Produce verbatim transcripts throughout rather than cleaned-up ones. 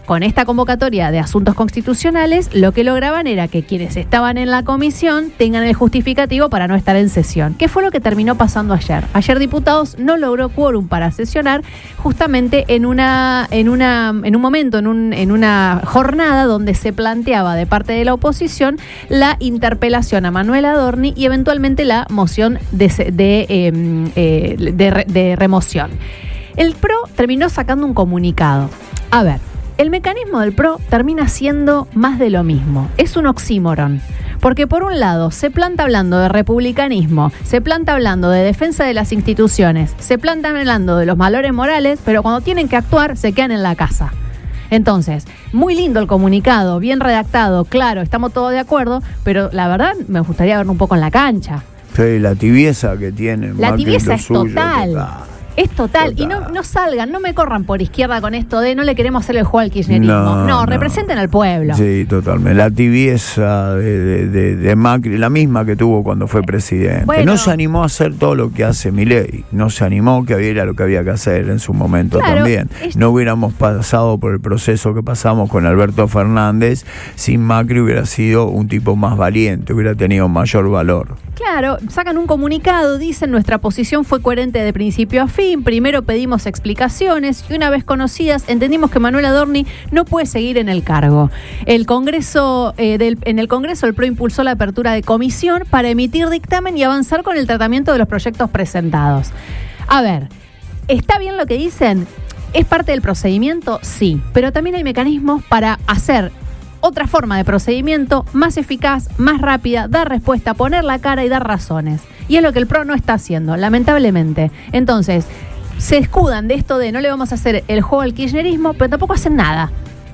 con esta convocatoria de asuntos constitucionales, lo que lograban era que quienes estaban en la comisión tengan el justificativo para no estar en sesión. ¿Qué fue lo que terminó pasando ayer? Ayer Diputados no logró quórum para sesionar, justamente en una, en una, en un momento, en un, en una jornada donde se planteaba de parte de la oposición la interpelación a Manuel Adorni y eventualmente la moción de, de, eh, eh, de, de remoción. El P R O terminó sacando un comunicado. A ver, el mecanismo del P R O termina siendo más de lo mismo. Es un oxímoron. Porque por un lado se planta hablando de republicanismo, se planta hablando de defensa de las instituciones, se planta hablando de los valores morales, pero cuando tienen que actuar se quedan en la casa. Entonces, muy lindo el comunicado, bien redactado, claro, estamos todos de acuerdo, pero la verdad me gustaría verlo un poco en la cancha. Sí, la tibieza que tiene. La tibieza es suyo, total. total. Es total. total. Y no, no salgan, no me corran por izquierda con esto de no le queremos hacer el juego al kirchnerismo. No, no, no. representen al pueblo. Sí, totalmente. La tibieza de, de, de, de Macri, la misma que tuvo cuando fue presidente. Bueno, no se animó a hacer todo lo que hace Milei. No se animó, que era lo que había que hacer en su momento claro, también. Es... No hubiéramos pasado por el proceso que pasamos con Alberto Fernández. Sin Macri hubiera sido un tipo más valiente, hubiera tenido mayor valor. Claro, sacan un comunicado, dicen nuestra posición fue coherente de principio a fin, primero pedimos explicaciones y una vez conocidas entendimos que Manuel Adorni no puede seguir en el cargo. El Congreso, eh, del, en el Congreso el P R O impulsó la apertura de comisión para emitir dictamen y avanzar con el tratamiento de los proyectos presentados. A ver, ¿está bien lo que dicen? ¿Es parte del procedimiento? Sí, pero también hay mecanismos para hacer otra forma de procedimiento más eficaz, más rápida, dar respuesta, poner la cara y dar razones. Y es lo que el P R O no está haciendo, lamentablemente. Entonces, se escudan de esto de no le vamos a hacer el juego al kirchnerismo, pero tampoco hacen nada.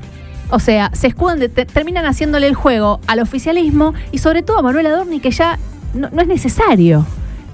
O sea, se escudan, de, te, terminan haciéndole el juego al oficialismo y sobre todo a Manuel Adorni, que ya no, no es necesario.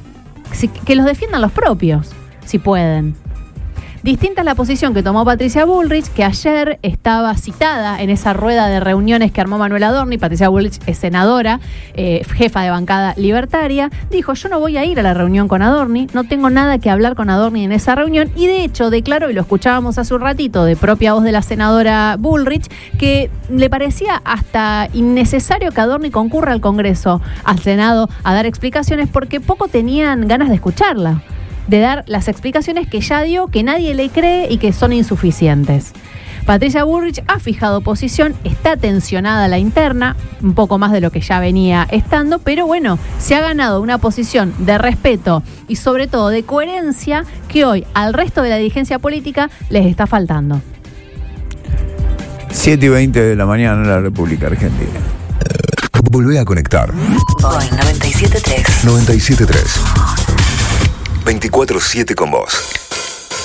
Si, que los defiendan los propios, si pueden. Distinta es la posición que tomó Patricia Bullrich, que ayer estaba citada en esa rueda de reuniones que armó Manuel Adorni. Patricia Bullrich es senadora, eh, jefa de bancada libertaria. Dijo, yo no voy a ir a la reunión con Adorni, no tengo nada que hablar con Adorni en esa reunión. Y de hecho declaró, y lo escuchábamos hace un ratito, de propia voz de la senadora Bullrich, que le parecía hasta innecesario que Adorni concurra al Congreso, al Senado, a dar explicaciones, porque poco tenían ganas de escucharla, de dar las explicaciones que ya dio, que nadie le cree y que son insuficientes. Patricia Bullrich ha fijado posición, está tensionada la interna, un poco más de lo que ya venía estando, pero bueno, se ha ganado una posición de respeto y sobre todo de coherencia que hoy al resto de la dirigencia política les está faltando. siete y veinte de la mañana en la República Argentina. Volvé a conectar. Hoy noventa y siete punto tres. noventa y siete punto tres. veinticuatro siete con vos.